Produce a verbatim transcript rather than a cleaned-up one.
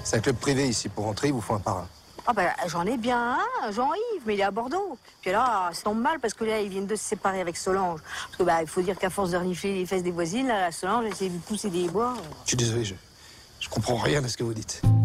C'est un club privé ici. Pour rentrer, il vous faut un parrain. Ah ben, j'en ai bien un, Jean-Yves, mais il est à Bordeaux. Puis là, ça tombe mal parce que là, ils viennent de se séparer avec Solange. Parce que bah, il faut dire qu'à force de renifler les fesses des voisines, là, la Solange essaie de pousser des bois. Je suis désolé, je, je comprends rien à ce que vous dites.